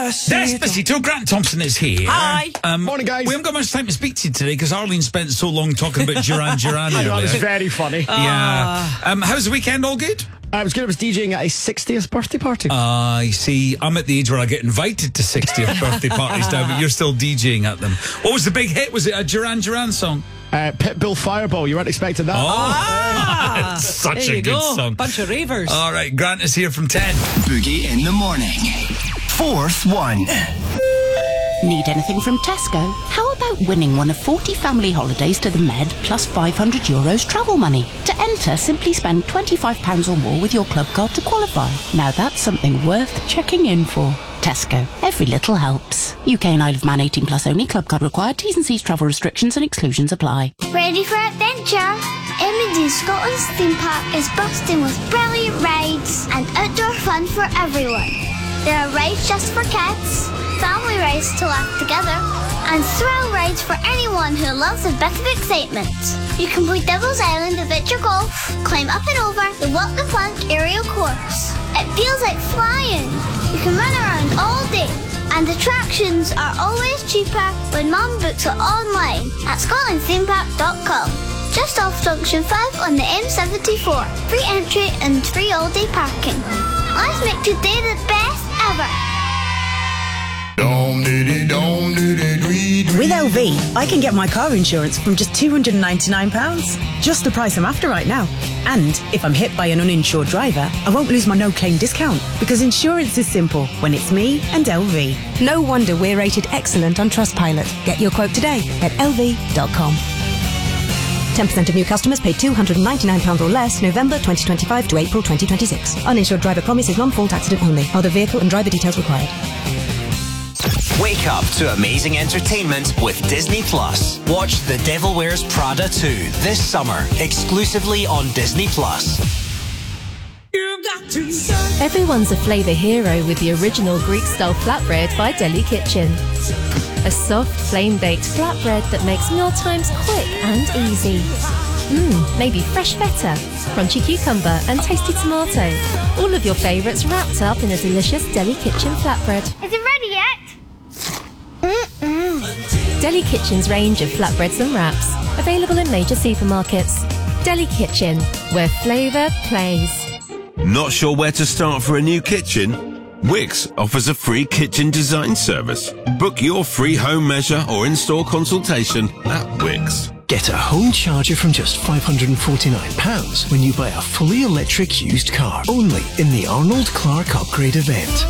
Despacito. Grant Thompson is here. Hi. Morning, guys. We haven't got much time to speak to you today because Arlene spent so long talking about Duran Duran earlier. That was very funny. Yeah. How's the weekend? All good? I was good. I was DJing at a 60th birthday party. I see. I'm at the age where I get invited to 60th birthday parties now, but you're still DJing at them. What was the big hit? Was it a Duran Duran song? Pitbull Fireball. You weren't expecting that. It's such a good song. Bunch of ravers. All right, Grant is here from 10. Boogie in the morning. Fourth one. Need anything from Tesco? How about winning one of 40 family holidays to the Med plus €500 travel money? To enter, simply spend £25 or more with your club card to qualify. Now that's something worth checking in for. Tesco. Every little helps. UK and Isle of Man 18 plus only. Club card required. T's and C's, travel restrictions and exclusions apply. Ready for adventure? Imogen Scotland's theme park is bursting with brilliant rides and outdoor fun for everyone. There are rides just for kids, family rides to laugh together, and thrill rides for anyone who loves a bit of excitement. You can play Devil's Island Adventure Golf, climb up and over the Walk the Plank aerial course. It feels like flying. You can run around all day, and attractions are always cheaper when Mum books it online at scotlandthemepark.com. Just off Junction 5 on the M74. Free entry and free all-day parking. Let's make today the best ever. With LV, I can get my car insurance from just £299. Just the price I'm after right now. And if I'm hit by an uninsured driver, I won't lose my no-claim discount, because insurance is simple when it's me and LV. No wonder we're rated excellent on Trustpilot. Get your quote today at lv.com. 10% of new customers pay £299 or less November 2025 to April 2026. Uninsured driver promise is non-fault accident only. Other vehicle and driver details required. Wake up to amazing entertainment with Disney Plus. Watch The Devil Wears Prada 2 this summer, exclusively on Disney Plus. Everyone's a flavour hero with the original Greek-style flatbread by Deli Kitchen. A soft, flame-baked flatbread that makes mealtimes quick and easy. Maybe fresh feta, crunchy cucumber and tasty tomato. All of your favourites wrapped up in a delicious Deli Kitchen flatbread. Is it ready yet? Deli Kitchen's range of flatbreads and wraps. Available in major supermarkets. Deli Kitchen, where flavour plays. Not sure where to start for a new kitchen? Wix offers a free kitchen design service. Book your free home measure or in-store consultation at Wix. Get a home charger from just £549 when you buy a fully electric used car. Only in the Arnold Clark Upgrade event.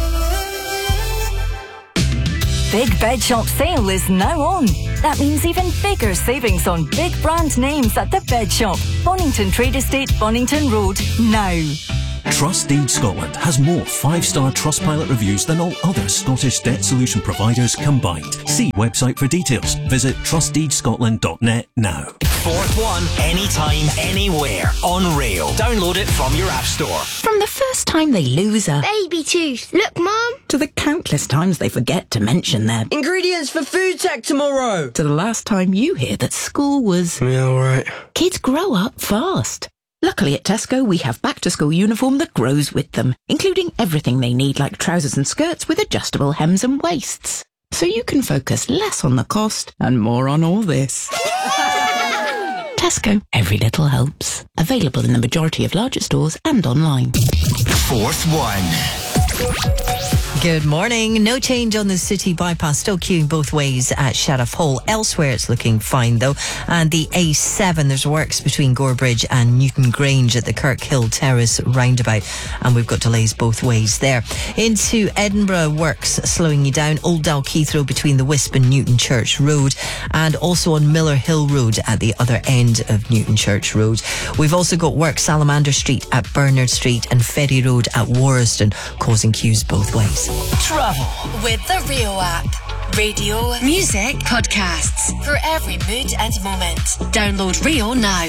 Big Bed Shop sale is now on. That means even bigger savings on big brand names at the Bed Shop. Bonington Trade Estate, Bonington Road, now. Trustdeed Scotland has more 5-star Trustpilot reviews than all other Scottish debt solution providers combined. See website for details. Visit trustdeedscotland.net now. Fourth one, anytime, anywhere, on rail. Download it from your app store. From the first time they lose a baby tooth. Look, Mum. to the countless times they forget to mention their ingredients for food tech tomorrow, to the last time you hear that school was... Yeah, all right. Kids grow up fast. Luckily at Tesco, we have back-to-school uniform that grows with them, including everything they need like trousers and skirts with adjustable hems and waists. So you can focus less on the cost and more on all this. Tesco, every little helps. Available in the majority of larger stores and online. Fourth one. Good morning. No change on the city bypass. Still queuing both ways at Sheriff Hall. Elsewhere it's looking fine though. And the A7, there's works between Gorebridge and Newton Grange at the Kirkhill Terrace roundabout. And we've got delays both ways there. Into Edinburgh, works slowing you down. Old Dalkeith Road between the Wisp and Newton Church Road. And also on Miller Hill Road at the other end of Newton Church Road. We've also got work Salamander Street at Bernard Street and Ferry Road at Warriston, causing queues both ways. Travel with the Rio app. Radio, music, podcasts for every mood and moment. Download Rio now.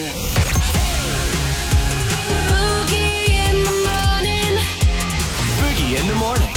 Boogie in the morning.